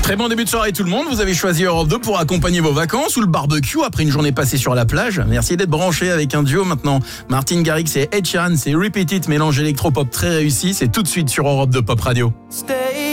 Très bon début de soirée tout le monde, vous avez choisi Europe 2 pour accompagner vos vacances ou le barbecue après une journée passée sur la plage. Merci d'être branchés avec un duo maintenant. Martin Garrix et Ed Sheeran, c'est Repeat It, mélange électropop très réussi, c'est tout de suite sur Europe 2 Pop Radio.